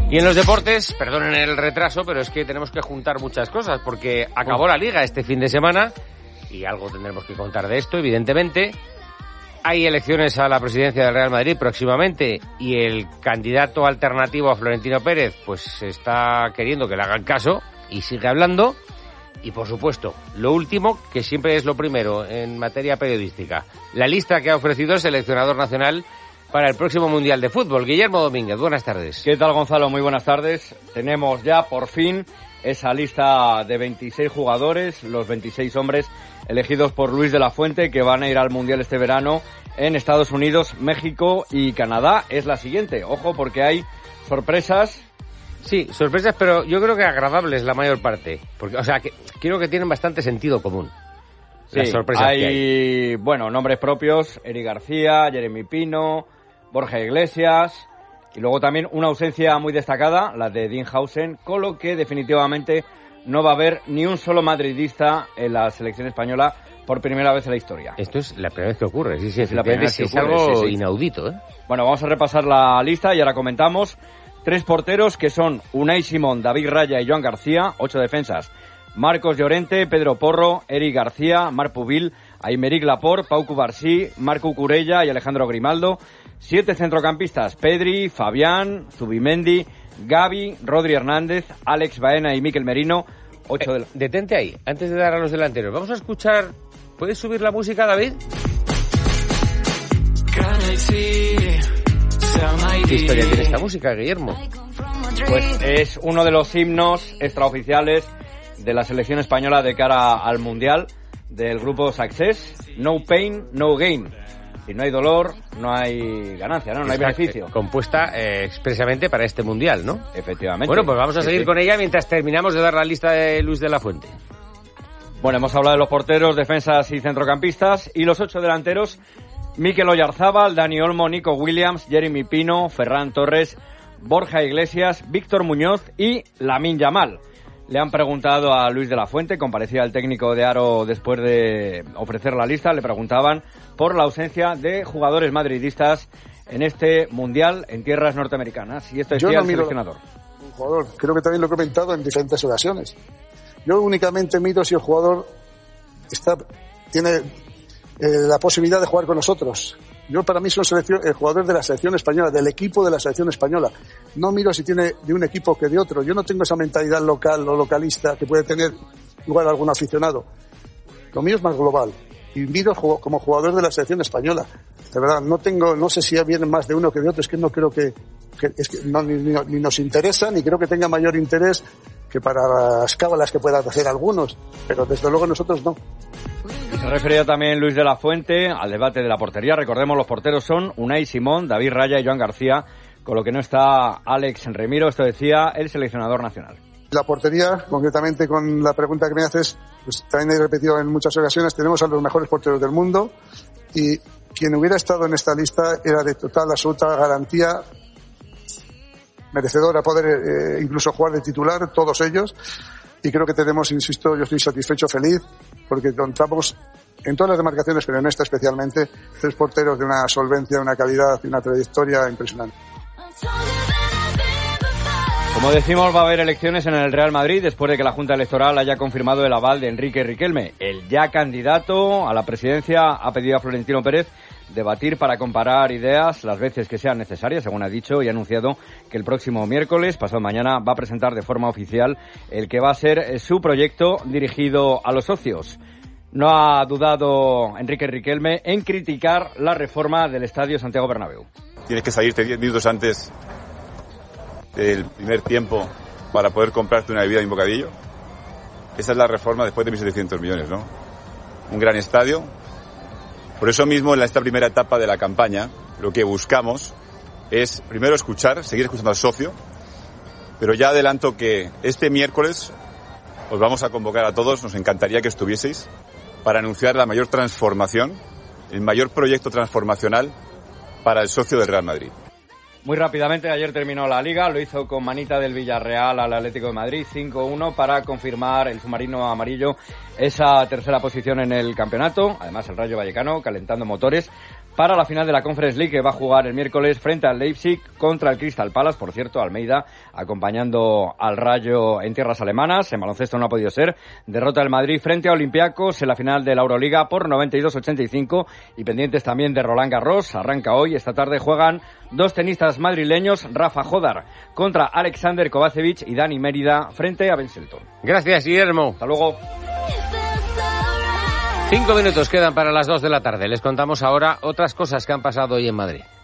Y en los deportes, perdonen el retraso, pero es que tenemos que juntar muchas cosas, porque acabó la Liga este fin de semana, y algo tendremos que contar de esto, evidentemente. Hay elecciones a la presidencia del Real Madrid próximamente, y el candidato alternativo a Florentino Pérez, pues está queriendo que le hagan caso, y sigue hablando. Y, por supuesto, lo último, que siempre es lo primero en materia periodística, la lista que ha ofrecido el seleccionador nacional para el próximo Mundial de Fútbol. Guillermo Domínguez, buenas tardes. ¿Qué tal, Gonzalo? Muy buenas tardes. Tenemos ya, por fin, esa lista de 26 jugadores, los 26 hombres elegidos por Luis de la Fuente, que van a ir al Mundial este verano en Estados Unidos, México y Canadá. Es la siguiente. Ojo, porque hay sorpresas. Sí, sorpresas, pero yo creo que agradables la mayor parte. Porque, o sea, que creo que tienen bastante sentido común. Sí, las sorpresas hay, que hay. Bueno, nombres propios: Eric García, Jeremy Pino, Borja Iglesias, y luego también una ausencia muy destacada, la de Dean Howson, con lo que definitivamente no va a haber ni un solo madridista en la selección española por primera vez en la historia. Esto es la primera vez que ocurre, sí, Es la primera vez que es ocurre, algo sí. inaudito, ¿eh? Bueno, vamos a repasar la lista y ahora comentamos. 3 porteros, que son Unai Simón, David Raya y Joan García. 8 defensas: Marcos Llorente, Pedro Porro, Eric García, Marc Pubil, Aymeric Laporte, Pau Cubarsí, Marco Curella y Alejandro Grimaldo. 7 centrocampistas: Pedri, Fabián, Zubimendi, Gavi, Rodri Hernández, Alex Baena y Mikel Merino. 8 Detente ahí, antes de dar a los delanteros. Vamos a escuchar... ¿Puedes subir la música, David? ¿Qué historia tiene esta música, Guillermo? Pues es uno de los himnos extraoficiales de la selección española de cara al Mundial, del grupo Success. No pain, no gain. Si no hay dolor, no hay ganancia, ¿no? No hay beneficio. Compuesta expresamente para este Mundial, ¿no? Efectivamente. Bueno, pues vamos a seguir con ella mientras terminamos de dar la lista de Luis de la Fuente. Bueno, hemos hablado de los porteros, defensas y centrocampistas, y los 8 delanteros: Mikel Oyarzábal, Dani Olmo, Nico Williams, Jeremy Pino, Ferran Torres, Borja Iglesias, Víctor Muñoz y Lamine Yamal. Le han preguntado a Luis de la Fuente, comparecía el técnico de Aro después de ofrecer la lista, le preguntaban por la ausencia de jugadores madridistas en este Mundial en tierras norteamericanas. Y esto decía el seleccionador. Un jugador, creo que también lo he comentado en diferentes ocasiones. Yo únicamente miro si el jugador tiene la posibilidad de jugar con nosotros. Yo, para mí, soy el jugador de la selección española, del equipo de la selección española. No miro si tiene de un equipo que de otro. Yo no tengo esa mentalidad local o localista que puede tener igual algún aficionado. Lo mío es más global. Y miro como jugador de la selección española. De verdad, no sé si vienen más de uno que de otro. Es que no creo que ni nos interesa, ni creo que tenga mayor interés que para las cábalas que puedan hacer algunos. Pero desde luego nosotros no. Y se refería también Luis de la Fuente al debate de la portería. Recordemos, los porteros son Unai Simón, David Raya y Joan García, con lo que no está Alex Remiro. Esto decía el seleccionador nacional. La portería, concretamente con la pregunta que me haces, pues también he repetido en muchas ocasiones, tenemos a los mejores porteros del mundo, y quien hubiera estado en esta lista era de total, absoluta garantía, merecedor a poder incluso jugar de titular, todos ellos. Y creo que tenemos, insisto, yo estoy satisfecho, feliz, porque contamos en todas las demarcaciones, pero en esta especialmente, 3 porteros de una solvencia, una calidad y una trayectoria impresionante. Como decimos, va a haber elecciones en el Real Madrid después de que la Junta Electoral haya confirmado el aval de Enrique Riquelme. El ya candidato a la presidencia ha pedido a Florentino Pérez debatir para comparar ideas las veces que sean necesarias, según ha dicho, y ha anunciado que el próximo miércoles, pasado mañana, va a presentar de forma oficial el que va a ser su proyecto dirigido a los socios. No ha dudado Enrique Riquelme en criticar la reforma del Estadio Santiago Bernabéu. Tienes que salirte 10 minutos antes del primer tiempo para poder comprarte una bebida y un bocadillo. Esa es la reforma después de 1.700 millones, ¿no? Un gran estadio. Por eso mismo, en esta primera etapa de la campaña, lo que buscamos es, primero, seguir escuchando al socio, pero ya adelanto que este miércoles os vamos a convocar a todos, nos encantaría que estuvieseis, para anunciar la mayor transformación, el mayor proyecto transformacional para el socio del Real Madrid. Muy rápidamente, ayer terminó la Liga, lo hizo con manita del Villarreal al Atlético de Madrid, 5-1, para confirmar el submarino amarillo esa tercera posición en el campeonato. Además, el Rayo Vallecano calentando motores para la final de la Conference League, que va a jugar el miércoles frente al Leipzig contra el Crystal Palace. Por cierto, Almeida acompañando al Rayo en tierras alemanas. En baloncesto no ha podido ser. Derrota del Madrid frente a Olympiacos en la final de la Euroliga por 92-85. Y pendientes también de Roland Garros. Arranca hoy. Esta tarde juegan dos tenistas madrileños, Rafa Jodar contra Alexander Kovacevic y Dani Mérida frente a Ben Shelton. Gracias, Guillermo. Hasta luego. 5 minutos quedan para las 2 de la tarde. Les contamos ahora otras cosas que han pasado hoy en Madrid.